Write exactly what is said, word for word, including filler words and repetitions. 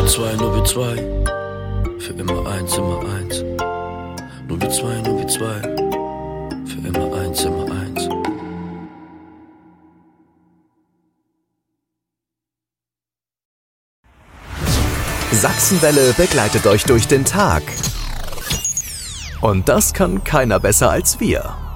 zwei, nur wir zwei. Für immer eins, immer eins. Nur wir zwei, nur wir zwei. Für immer eins, immer eins. Sachsenwelle begleitet euch durch den Tag. Und das kann keiner besser als wir.